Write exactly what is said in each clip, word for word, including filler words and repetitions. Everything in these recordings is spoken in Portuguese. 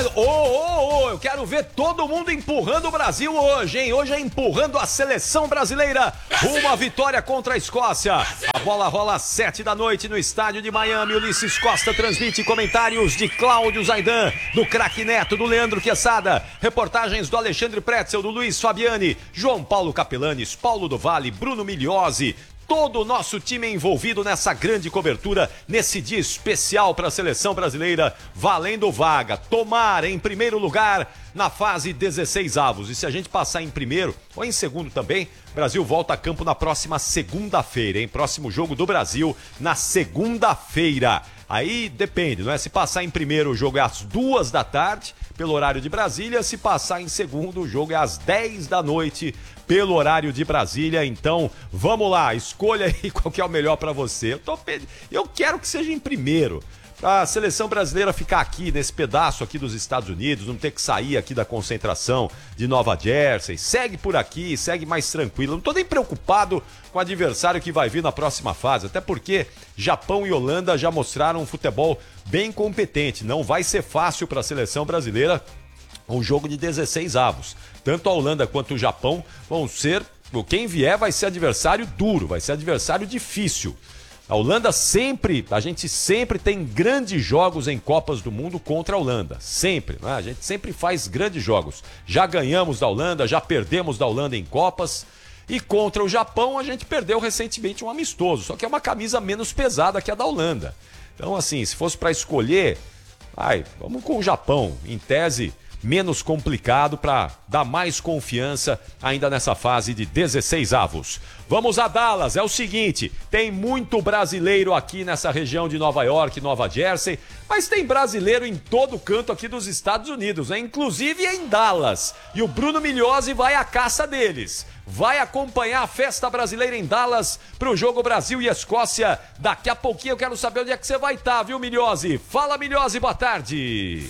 Ô, ô, ô, eu quero ver todo mundo empurrando o Brasil hoje, hein? Hoje é empurrando a seleção brasileira rumo à vitória contra a Escócia. A bola rola às sete da noite no estádio de Miami. Ulisses Costa transmite comentários de Cláudio Zaidan, do craque Neto, do Leandro Quesada. Reportagens do Alexandre Pretzel, do Luiz Fabiani, João Paulo Capelanes, Paulo do Vale, Bruno Migliozzi. Todo o nosso time é envolvido nessa grande cobertura, nesse dia especial para a seleção brasileira, valendo vaga, tomar em primeiro lugar na fase dezesseis avos. E se a gente passar em primeiro, ou em segundo também, o Brasil volta a campo na próxima segunda-feira, hein? Próximo jogo do Brasil na segunda-feira. Aí depende, não é? Se passar em primeiro, o jogo é às duas da tarde, pelo horário de Brasília. Se passar em segundo, o jogo é às dez da noite, pelo horário de Brasília. Então, vamos lá, escolha aí qual que é o melhor para você. Eu, tô... Eu quero que seja em primeiro, para a seleção brasileira ficar aqui, nesse pedaço aqui dos Estados Unidos, não ter que sair aqui da concentração de Nova Jersey. Segue por aqui, segue mais tranquilo. Não tô nem preocupado com o adversário que vai vir na próxima fase, até porque Japão e Holanda já mostraram um futebol bem competente. Não vai ser fácil para a seleção brasileira um jogo de dezesseis avos. Tanto a Holanda quanto o Japão vão ser, quem vier vai ser adversário duro, vai ser adversário difícil. A Holanda sempre, a gente sempre tem grandes jogos em Copas do Mundo contra a Holanda, sempre, né? A gente sempre faz grandes jogos. Já ganhamos da Holanda, já perdemos da Holanda em Copas. E contra o Japão a gente perdeu recentemente um amistoso, só que é uma camisa menos pesada que a da Holanda. Então assim, se fosse para escolher, ai, vamos com o Japão, em tese menos complicado para dar mais confiança ainda nessa fase de dezesseis avos. Vamos a Dallas, é o seguinte, tem muito brasileiro aqui nessa região de Nova York, Nova Jersey, mas tem brasileiro em todo canto aqui dos Estados Unidos, né? Inclusive em Dallas. E o Bruno Migliozzi vai à caça deles. Vai acompanhar a festa brasileira em Dallas para o jogo Brasil e Escócia. Daqui a pouquinho eu quero saber onde é que você vai estar, viu, Migliozzi? Fala, Migliozzi, boa tarde.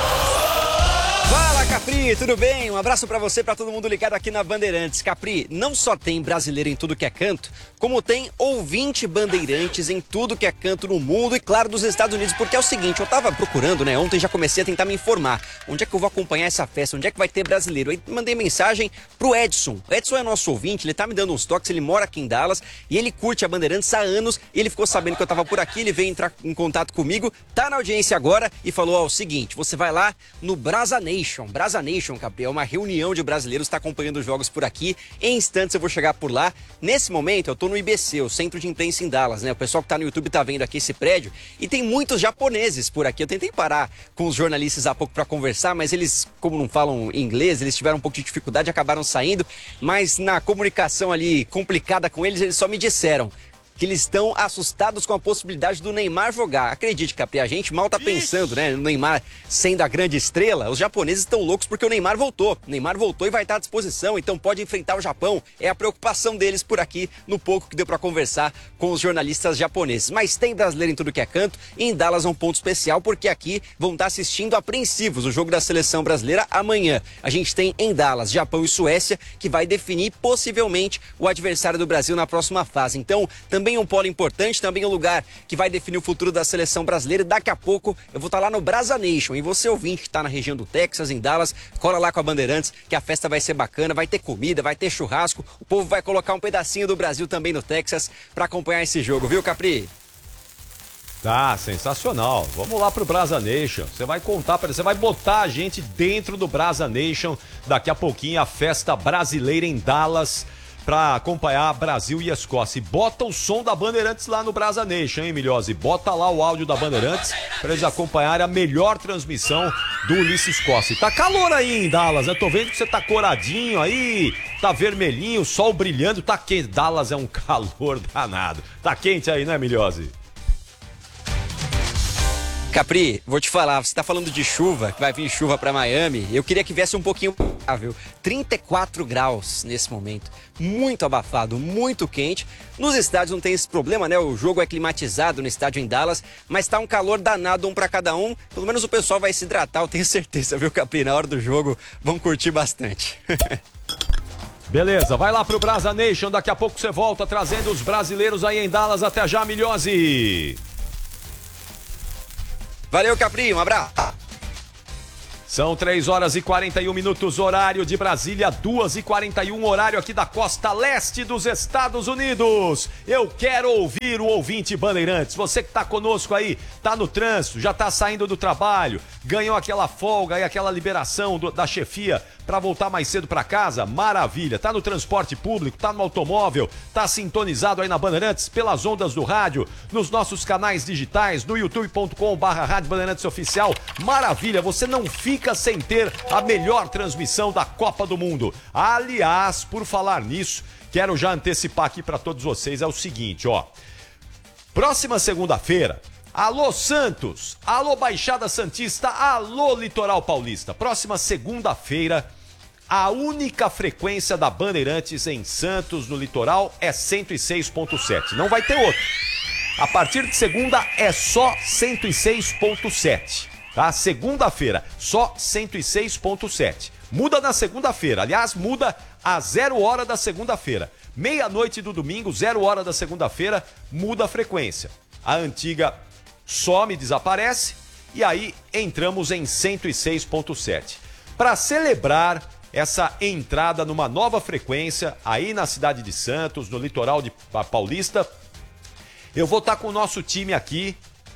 Fala, Capri, tudo bem? Um abraço pra você, pra todo mundo ligado aqui na Bandeirantes. Capri, não só tem brasileiro em tudo que é canto, como tem ouvinte bandeirantes em tudo que é canto no mundo e, claro, dos Estados Unidos, porque é o seguinte, eu tava procurando, né, ontem já comecei a tentar me informar, onde é que eu vou acompanhar essa festa, onde é que vai ter brasileiro? Aí mandei mensagem pro Edson. O Edson é nosso ouvinte, ele tá me dando uns toques, ele mora aqui em Dallas e ele curte a Bandeirantes há anos e ele ficou sabendo que eu tava por aqui, ele veio entrar em contato comigo, tá na audiência agora e falou, ó, o seguinte, você vai lá no Brasa Nation. Brasa Nation, Capri, é uma reunião de brasileiros que está acompanhando os jogos por aqui. Em instantes eu vou chegar por lá. Nesse momento eu tô no I B C, o Centro de Imprensa em Dallas, né? O pessoal que tá no YouTube tá vendo aqui esse prédio e tem muitos japoneses por aqui. Eu tentei parar com os jornalistas há pouco para conversar, mas eles, como não falam inglês, eles tiveram um pouco de dificuldade e acabaram saindo. Mas na comunicação ali complicada com eles, eles só me disseram que eles estão assustados com a possibilidade do Neymar jogar. Acredite, Capri, a gente mal tá pensando, né, no Neymar sendo a grande estrela. Os japoneses estão loucos porque o Neymar voltou. O Neymar voltou e vai estar à disposição, então pode enfrentar o Japão. É a preocupação deles por aqui, no pouco que deu para conversar com os jornalistas japoneses. Mas tem brasileiro em tudo que é canto, e em Dallas é um ponto especial, porque aqui vão estar assistindo apreensivos o jogo da seleção brasileira amanhã. A gente tem em Dallas, Japão e Suécia, que vai definir possivelmente o adversário do Brasil na próxima fase. Então, também um polo importante, também um lugar que vai definir o futuro da seleção brasileira. Daqui a pouco eu vou estar lá no Brasa Nation. E você, ouvinte, que está na região do Texas, em Dallas, cola lá com a Bandeirantes, que a festa vai ser bacana, vai ter comida, vai ter churrasco. O povo vai colocar um pedacinho do Brasil também no Texas para acompanhar esse jogo, viu, Capri? Tá, sensacional. Vamos lá pro Brasa Nation. Você vai contar para você vai botar a gente dentro do Brasa Nation. Daqui a pouquinho a festa brasileira em Dallas, para acompanhar Brasil e Escócia. E bota o som da Bandeirantes lá no Brasa Nation, hein, Migliozzi? Bota lá o áudio da Bandeirantes para eles acompanharem a melhor transmissão do Ulisses Costa. E tá calor aí em Dallas, né? Tô vendo que você tá coradinho aí, tá vermelhinho, sol brilhando, tá quente. Dallas é um calor danado. Tá quente aí, né, Migliozzi? Capri, vou te falar, você tá falando de chuva, que vai vir chuva para Miami, eu queria que viesse um pouquinho abafável, trinta e quatro graus nesse momento, muito abafado, muito quente. Nos estádios não tem esse problema, né, o jogo é climatizado no estádio em Dallas, mas tá um calor danado um para cada um, pelo menos o pessoal vai se hidratar, eu tenho certeza, viu, Capri, na hora do jogo vão curtir bastante. Beleza, vai lá pro Brasa Nation, daqui a pouco você volta trazendo os brasileiros aí em Dallas. Até já, Migliozzi. Valeu, Capri, um abraço. São três horas e quarenta e um minutos, horário de Brasília, duas e quarenta e um, horário aqui da costa leste dos Estados Unidos. Eu quero ouvir o ouvinte Bandeirantes. Você que tá conosco aí, tá no trânsito, já tá saindo do trabalho, ganhou aquela folga e aquela liberação do, da chefia para voltar mais cedo para casa, maravilha. Tá no transporte público, tá no automóvel, tá sintonizado aí na Bandeirantes pelas ondas do rádio, nos nossos canais digitais, no youtube ponto com barra Rádio Bandeirantes Oficial. Maravilha, você não fica Fica sem ter a melhor transmissão da Copa do Mundo. Aliás, por falar nisso, quero já antecipar aqui para todos vocês, é o seguinte, ó. Próxima segunda-feira, alô Santos, alô Baixada Santista, alô Litoral Paulista. Próxima segunda-feira, a única frequência da Bandeirantes em Santos, no litoral, é cento e seis ponto sete. Não vai ter outro. A partir de segunda é só cento e seis ponto sete. Tá? Segunda-feira, só cento e seis ponto sete. Muda na segunda-feira, aliás, muda a zero hora da segunda-feira. Meia-noite do domingo, zero hora da segunda-feira, muda a frequência. A antiga some, desaparece, e aí entramos em cento e seis ponto sete. Para celebrar essa entrada numa nova frequência, aí na cidade de Santos, no litoral de Paulista, eu vou estar com o nosso time aqui,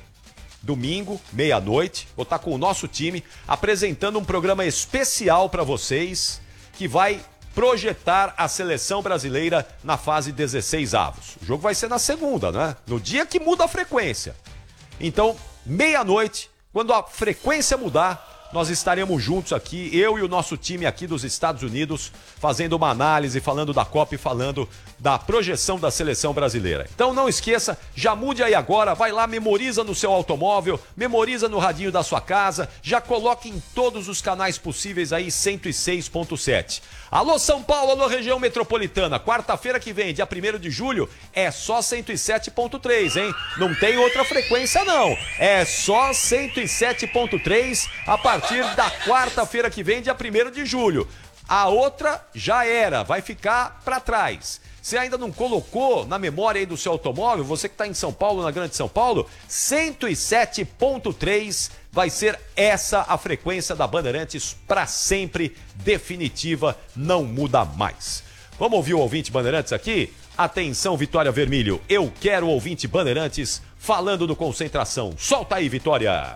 domingo, meia-noite, vou estar com o nosso time apresentando um programa especial para vocês que vai projetar a seleção brasileira na fase dezesseis avos. O jogo vai ser na segunda, né? No dia que muda a frequência. Então, meia-noite, quando a frequência mudar, nós estaremos juntos aqui, eu e o nosso time aqui dos Estados Unidos, fazendo uma análise, falando da Copa e falando da projeção da seleção brasileira. Então não esqueça, já mude aí agora, vai lá, memoriza no seu automóvel, memoriza no radinho da sua casa, já coloque em todos os canais possíveis aí cento e seis ponto sete. Alô São Paulo, alô região metropolitana, quarta-feira que vem, dia primeiro de julho, é só cento e sete ponto três, hein? Não tem outra frequência não, é só cento e sete ponto três a partir da quarta-feira que vem, dia primeiro de julho. A outra já era, vai ficar para trás. Você ainda não colocou na memória aí do seu automóvel, você que está em São Paulo, na Grande São Paulo, cento e sete ponto três vai ser essa a frequência da Bandeirantes para sempre, definitiva, não muda mais. Vamos ouvir o ouvinte Bandeirantes aqui? Atenção, Vitória Vermelho, eu quero o ouvinte Bandeirantes falando do Concentração. Solta aí, Vitória!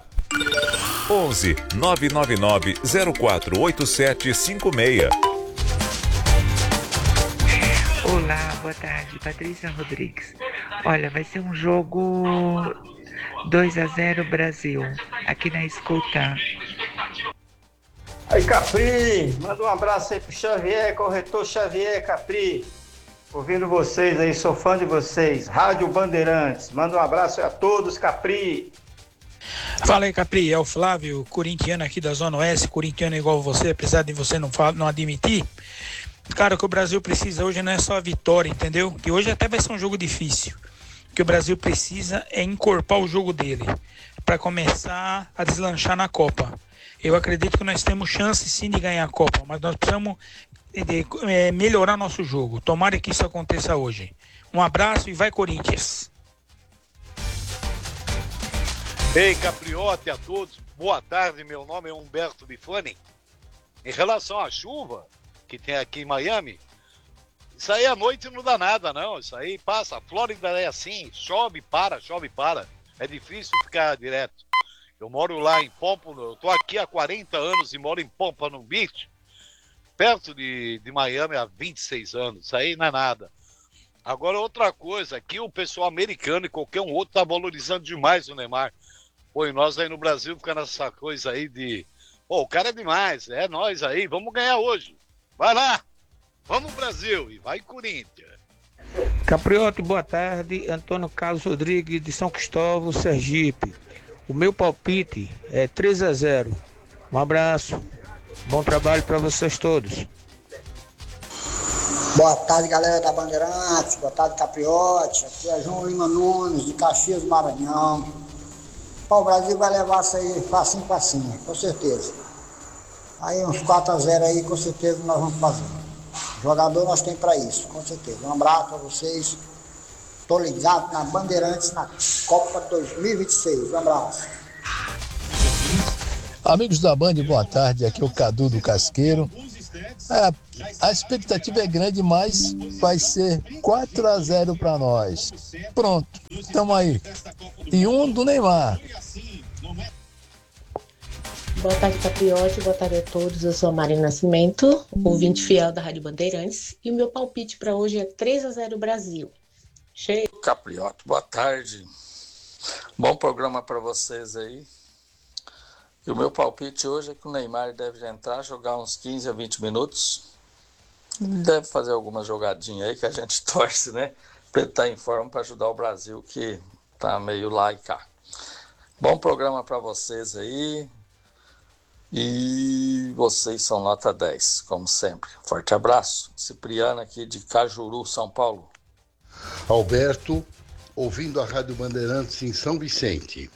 onze nove nove nove zero quatro oito sete cinco seis. Olá, boa tarde, Patrícia Rodrigues. Olha, vai ser um jogo dois a zero Brasil, aqui na escuta. Aí, Capri, manda um abraço aí pro Xavier, corretor Xavier, Capri. Ouvindo vocês aí, sou fã de vocês. Rádio Bandeirantes, manda um abraço a todos, Capri. Fala aí, Capri, é o Flávio, corintiano aqui da Zona Oeste, corintiano igual você, apesar de você não, falar, não admitir. Cara, o que o Brasil precisa hoje não é só a vitória, entendeu? Que hoje até vai ser um jogo difícil. O que o Brasil precisa é encorpar o jogo dele para começar a deslanchar na Copa. Eu acredito que nós temos chance sim de ganhar a Copa, mas nós precisamos de, de, é, melhorar nosso jogo. Tomara que isso aconteça hoje. Um abraço e vai Corinthians! Ei, Capriote, a todos, boa tarde, meu nome é Humberto Bifani. Em relação à chuva que tem aqui em Miami, isso aí à noite não dá nada, não, isso aí passa, a Flórida é assim, chove, para, chove, para, é difícil ficar direto. Eu moro lá em Pompano, eu tô aqui há quarenta anos e moro em Pompano Beach, perto de, de Miami há vinte e seis anos, isso aí não é nada. Agora outra coisa, aqui o pessoal americano e qualquer um outro tá valorizando demais o Neymar. Pô, e nós aí no Brasil ficando nessa coisa aí de... Pô, o cara é demais, é nós aí, vamos ganhar hoje. Vai lá, vamos Brasil e vai Corinthians. Capriote, boa tarde. Antônio Carlos Rodrigues de São Cristóvão, Sergipe. O meu palpite é três a zero. Um abraço, bom trabalho para vocês todos. Boa tarde, galera da Bandeirantes. Boa tarde, Capriote. Aqui é João Lima Nunes, de Caxias do Maranhão. Pô, o Brasil vai levar isso aí facinho, facinho, com certeza. Aí uns quatro a zero aí, com certeza nós vamos fazer. Jogador nós temos para isso, com certeza. Um abraço para vocês. Tô ligado na Bandeirantes na Copa dois mil e vinte e seis. Um abraço. Amigos da Band, boa tarde, aqui é o Cadu do Casqueiro. É, a expectativa é grande, mas vai ser quatro a zero para nós. Pronto, estamos aí. E um do Neymar. Boa tarde, Capriotti. Boa tarde a todos. Eu sou a Mari Nascimento, ouvinte fiel da Rádio Bandeirantes. E o meu palpite para hoje é três a zero Brasil. Cheio. Capriotti, boa tarde. Bom programa para vocês aí. E o meu palpite hoje é que o Neymar deve entrar, jogar uns quinze a vinte minutos. Deve fazer alguma jogadinha aí que a gente torce, né? Para ele estar em forma para ajudar o Brasil, que tá meio lá e cá. Bom programa para vocês aí. E vocês são nota dez, como sempre. Forte abraço. Cipriano aqui de Cajuru, São Paulo. Alberto, ouvindo a Rádio Bandeirantes em São Vicente.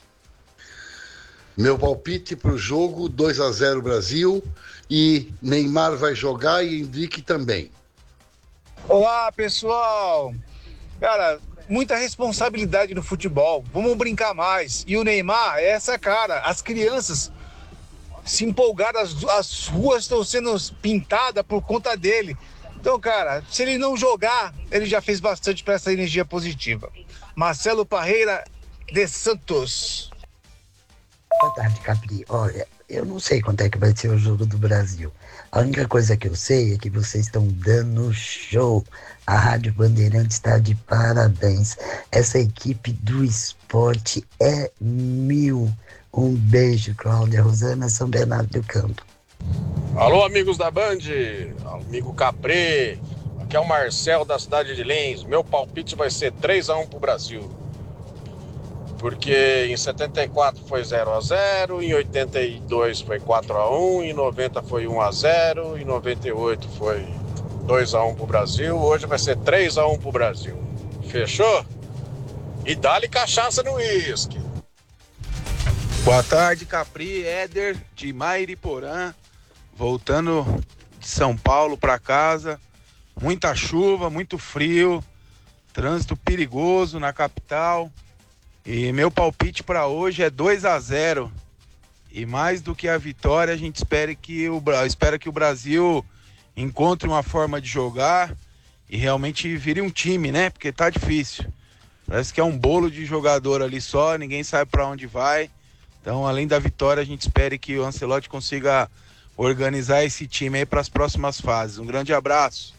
Meu palpite para o jogo, dois a zero Brasil, e Neymar vai jogar e Henrique também. Olá, pessoal. Cara, muita responsabilidade no futebol. Vamos brincar mais. E o Neymar é essa cara. As crianças se empolgaram, as, as ruas estão sendo pintadas por conta dele. Então, cara, se ele não jogar, ele já fez bastante para essa energia positiva. Marcelo Parreira de Santos. Boa tarde, Capri. Olha, eu não sei quanto é que vai ser o jogo do Brasil. A única coisa que eu sei é que vocês estão dando show. A Rádio Bandeirantes está de parabéns. Essa equipe do esporte é mil. Um beijo, Cláudia Rosana, São Bernardo do Campo. Alô, amigos da Band, amigo Capri, aqui é o Marcel da cidade de Lins. Meu palpite vai ser três a um pro Brasil. Porque em setenta e quatro foi zero a zero, em oitenta e dois foi quatro a um, em noventa foi um a zero, em noventa e oito foi dois a um pro Brasil, hoje vai ser três a um pro Brasil. Fechou? E dá-lhe cachaça no uísque. Boa tarde, Capri, Éder de Mairiporã, voltando de São Paulo para casa. Muita chuva, muito frio, trânsito perigoso na capital. E meu palpite para hoje é dois a zero. E mais do que a vitória, a gente espera que o, espera que o Brasil encontre uma forma de jogar e realmente vire um time, né? Porque tá difícil. Parece que é um bolo de jogador ali só, ninguém sabe para onde vai. Então, além da vitória, a gente espera que o Ancelotti consiga organizar esse time aí para as próximas fases. Um grande abraço.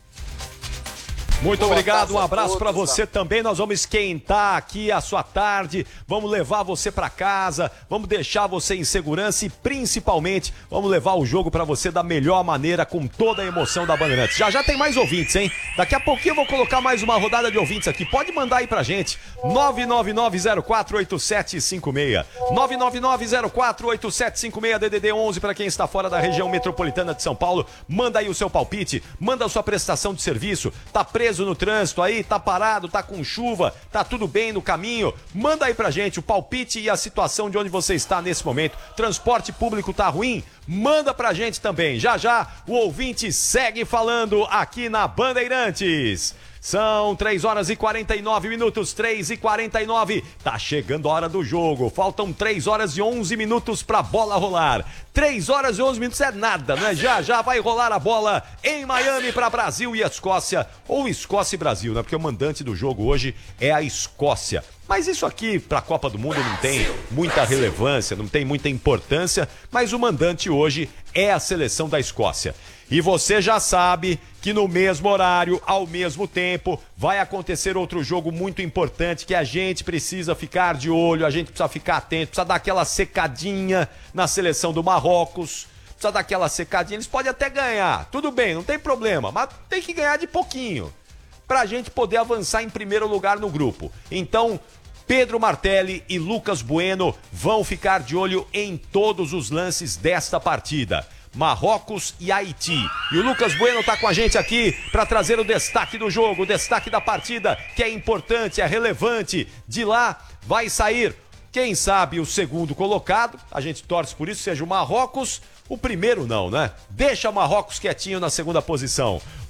Muito Boa obrigado, um tarde a abraço todos, para você tá? também. Nós vamos esquentar aqui a sua tarde, vamos levar você para casa, vamos deixar você em segurança e principalmente vamos levar o jogo para você da melhor maneira, com toda a emoção da Bandeirantes. Já já tem mais ouvintes, hein? Daqui a pouquinho eu vou colocar mais uma rodada de ouvintes aqui. Pode mandar aí pra gente, nove nove nove zero quatro oito sete cinco seis, nove nove nove zero quatro oito sete cinco seis, D D D onze para quem está fora da região metropolitana de São Paulo. Manda aí o seu palpite, manda a sua prestação de serviço, tá preso no trânsito aí, tá parado, tá com chuva, tá tudo bem no caminho, manda aí pra gente o palpite e a situação de onde você está nesse momento. Transporte público tá ruim? Manda pra gente também. Já já o ouvinte segue falando aqui na Bandeirantes. São três horas e quarenta e nove minutos, três e quarenta e nove. Tá chegando a hora do jogo. Faltam três horas e onze minutos pra bola rolar. três horas e onze minutos é nada, né? Já já vai rolar a bola em Miami para Brasil e Escócia. Ou Escócia e Brasil, né? Porque o mandante do jogo hoje é a Escócia. Mas isso aqui para a Copa do Mundo não tem muita relevância, não tem muita importância, mas o mandante hoje é a seleção da Escócia. E você já sabe que no mesmo horário, ao mesmo tempo, vai acontecer outro jogo muito importante que a gente precisa ficar de olho, a gente precisa ficar atento, precisa dar aquela secadinha na seleção do Marrocos, precisa dar aquela secadinha, eles podem até ganhar, tudo bem, não tem problema, mas tem que ganhar de pouquinho, pra gente poder avançar em primeiro lugar no grupo. Então, Pedro Martelli e Lucas Bueno vão ficar de olho em todos os lances desta partida. Marrocos e Haiti. E o Lucas Bueno tá com a gente aqui para trazer o destaque do jogo, o destaque da partida, que é importante, é relevante. De lá vai sair, quem sabe, o segundo colocado. A gente torce por isso, seja o Marrocos. O primeiro não, né? Deixa o Marrocos quietinho na segunda posição.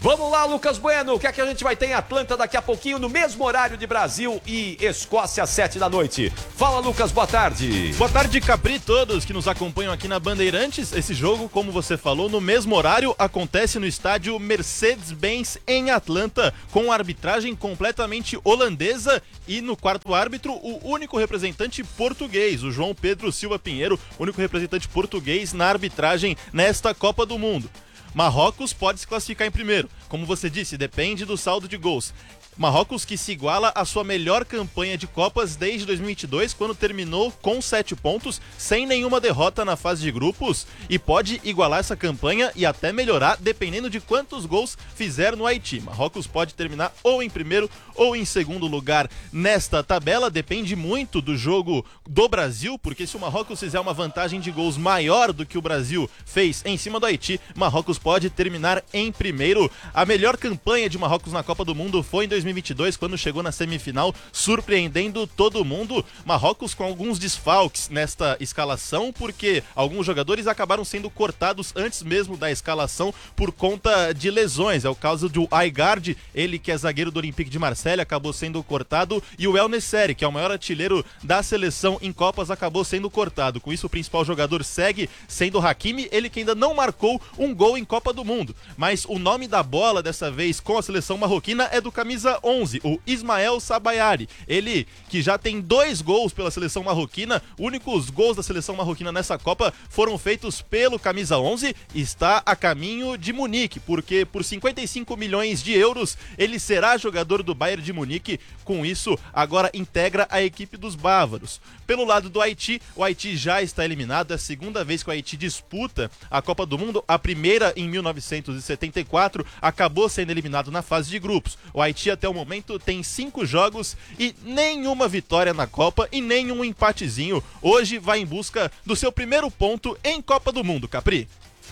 Vamos lá, Lucas Bueno, o que é que a gente vai ter em Atlanta daqui a pouquinho, no mesmo horário de Brasil e Escócia, sete da noite. Fala, Lucas, boa tarde. Boa tarde, Capri, todos que nos acompanham aqui na Bandeirantes. Esse jogo, como você falou, no mesmo horário, acontece no estádio Mercedes-Benz em Atlanta, com arbitragem completamente holandesa e no quarto árbitro, o único representante português, o João Pedro Silva Pinheiro, único representante português na arbitragem nesta Copa do Mundo. Marrocos pode se classificar em primeiro. Como você disse, depende do saldo de gols. Marrocos que se iguala à sua melhor campanha de Copas desde dois mil e vinte e dois, quando terminou com sete pontos, sem nenhuma derrota na fase de grupos, e pode igualar essa campanha e até melhorar, dependendo de quantos gols fizer no Haiti. Marrocos pode terminar ou em primeiro ou em segundo lugar nesta tabela, depende muito do jogo do Brasil, porque se o Marrocos fizer uma vantagem de gols maior do que o Brasil fez em cima do Haiti, Marrocos pode terminar em primeiro. A melhor campanha de Marrocos na Copa do Mundo foi em dois mil e vinte e dois, quando chegou na semifinal, surpreendendo todo mundo. Marrocos com alguns desfalques nesta escalação, porque alguns jogadores acabaram sendo cortados antes mesmo da escalação por conta de lesões. É o caso do Aigard, ele que é zagueiro do Olympique de Marselha, acabou sendo cortado, e o El Nesseri, que é o maior artilheiro da seleção em Copas, acabou sendo cortado. Com isso, o principal jogador segue sendo o Hakimi, ele que ainda não marcou um gol em Copa do Mundo. Mas o nome da bola dessa vez com a seleção marroquina é do camisa onze, o Ismael Sabayari. Ele que já tem dois gols pela seleção marroquina, únicos gols da seleção marroquina nessa Copa foram feitos pelo camisa onze, está a caminho de Munique, porque por cinquenta e cinco milhões de euros ele será jogador do Bayern de Munique. Com isso, agora integra a equipe dos bávaros. Pelo lado do Haiti, o Haiti já está eliminado, é a segunda vez que o Haiti disputa a Copa do Mundo, a primeira em mil novecentos e setenta e quatro, acabou sendo eliminado na fase de grupos. O Haiti até o momento tem cinco jogos e nenhuma vitória na Copa e nenhum empatezinho. Hoje vai em busca do seu primeiro ponto em Copa do Mundo, Capri.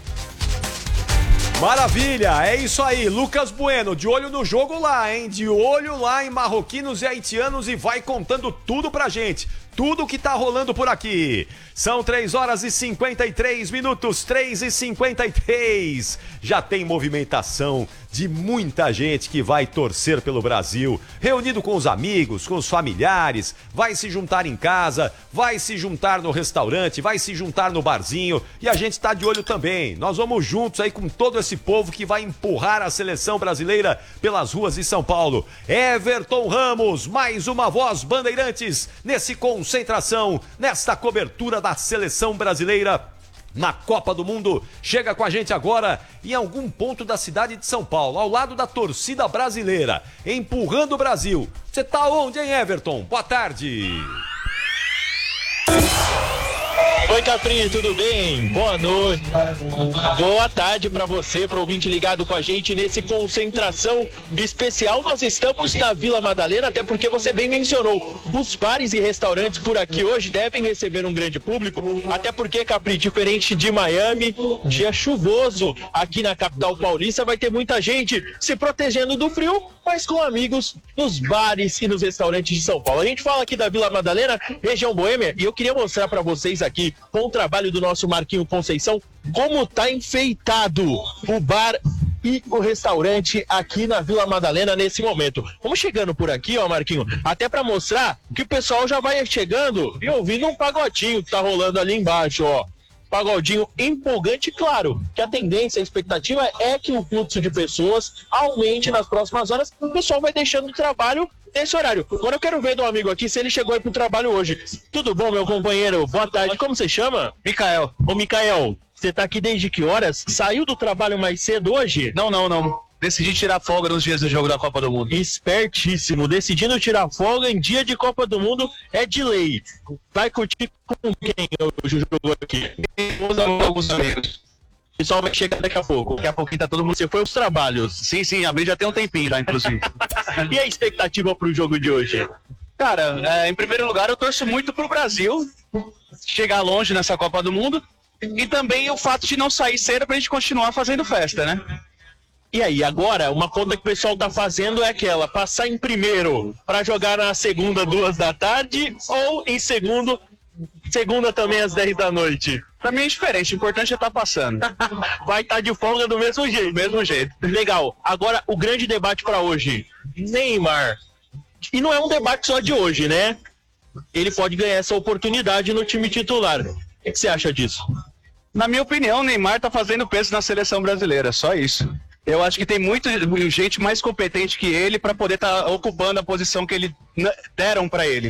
Maravilha, é isso aí, Lucas Bueno, de olho no jogo lá, hein? De olho lá em marroquinos e haitianos e vai contando tudo pra gente. Tudo que tá rolando por aqui. São três horas e cinquenta e três minutos, três e cinquenta e três. Já tem movimentação de muita gente que vai torcer pelo Brasil, reunido com os amigos, com os familiares, vai se juntar em casa, vai se juntar no restaurante, vai se juntar no barzinho, e a gente tá de olho também. Nós vamos juntos aí com todo esse povo que vai empurrar a seleção brasileira pelas ruas de São Paulo. Everton Ramos, mais uma voz Bandeirantes nesse concentração, nesta cobertura da seleção brasileira na Copa do Mundo. Chega com a gente agora em algum ponto da cidade de São Paulo, ao lado da torcida brasileira, empurrando o Brasil. Você tá onde, hein, Everton? Boa tarde. Oi, Capri, tudo bem? Boa noite. Boa tarde para você, para o ouvinte ligado com a gente nesse concentração especial. Nós estamos na Vila Madalena, até porque você bem mencionou, os bares e restaurantes por aqui hoje devem receber um grande público, até porque, Capri, diferente de Miami, dia chuvoso aqui na capital paulista, vai ter muita gente se protegendo do frio, mas com amigos nos bares e nos restaurantes de São Paulo. A gente fala aqui da Vila Madalena, região boêmia, e eu queria mostrar para vocês aqui, com o trabalho do nosso Marquinho Conceição, como tá enfeitado o bar e o restaurante aqui na Vila Madalena nesse momento. Vamos chegando por aqui, ó, Marquinho, até para mostrar que o pessoal já vai chegando e ouvindo um pagodinho que tá rolando ali embaixo, ó. Pagodinho empolgante, claro, que a tendência, a expectativa é que o fluxo de pessoas aumente nas próximas horas, o pessoal vai deixando o trabalho nesse horário. Agora eu quero ver do amigo aqui se ele chegou aí pro trabalho hoje. Tudo bom, meu companheiro? Boa tarde. Como você chama? Micael. Ô, Micael, você tá aqui desde que horas? Saiu do trabalho mais cedo hoje? Não, não, não. Decidi tirar folga nos dias do jogo da Copa do Mundo. Espertíssimo. Decidindo tirar folga em dia de Copa do Mundo é de lei. Vai curtir com quem hoje o jogo aqui? Com alguns amigos. O pessoal vai chegar daqui a pouco. Daqui a pouquinho tá todo mundo... Você foi aos trabalhos? Sim, sim. Abri já tem um tempinho já, inclusive. E a expectativa pro jogo de hoje? Cara, é, em primeiro lugar, eu torço muito pro Brasil chegar longe nessa Copa do Mundo. E também o fato de não sair cedo pra gente continuar fazendo festa, né? E aí, agora, uma conta que o pessoal tá fazendo é aquela, passar em primeiro para jogar na segunda, duas da tarde, ou em segundo, Segunda também às dez da noite. Pra mim é diferente, o importante é estar passando. Vai estar de folga do mesmo jeito. Mesmo jeito. Legal. Agora, o grande debate para hoje. Neymar. E não é um debate só de hoje, né? Ele pode ganhar essa oportunidade no time titular. O que você acha disso? Na minha opinião, o Neymar tá fazendo peso na seleção brasileira, só isso. Eu acho que tem muita gente mais competente que ele para poder estar ocupando a posição que ele deram para ele.